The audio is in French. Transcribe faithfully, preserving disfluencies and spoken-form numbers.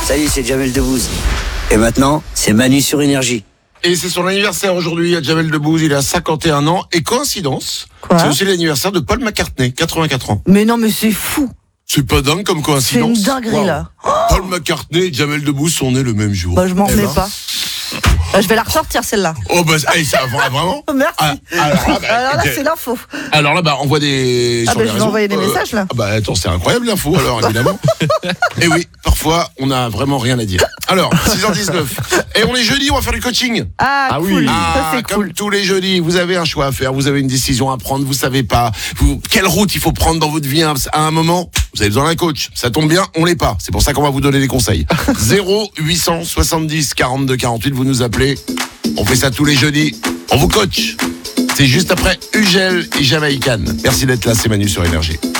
Salut, c'est Jamel Debbouze. Et maintenant, c'est Manu sur Énergie. Et c'est son anniversaire aujourd'hui à Jamel Debbouze, il a cinquante et un ans. Et coïncidence, Quoi c'est aussi l'anniversaire de Paul McCartney, quatre-vingt-quatre ans. Mais non, mais c'est fou. C'est pas dingue comme C'est coïncidence. une dinguerie, Wow. là. Paul McCartney et Jamel Debbouze sont nés le même jour. Bah, je m'en Eh remets ben. pas. Bah, je vais la ressortir, celle-là. Oh bah hey, ça va vraiment. Merci. Ah, alors là, bah, Alors là, ok. c'est l'info. Alors là, bah, on voit des. Ah sur bah, les je vais réseaux. envoyer des messages, là. Ah bah attends, c'est incroyable l'info alors évidemment. Et oui, parfois on a vraiment rien à dire. Alors, six heures dix-neuf. Et on est jeudi, on va faire du coaching. Ah, Ah cool. oui. Ça, Ah, c'est comme cool. tous les jeudis, vous avez un choix à faire, vous avez une décision à prendre, vous savez pas vous, quelle route il faut prendre dans votre vie à un moment. Vous avez besoin d'un coach. Ça tombe bien, on l'est pas. C'est pour ça qu'on va vous donner des conseils. zéro huit cent soixante-dix quarante-deux quarante-huit, vous nous appelez. On fait ça tous les jeudis. On vous coach. C'est juste après Ugel et Jamaïcan. Merci d'être là, c'est Manu sur Énergie.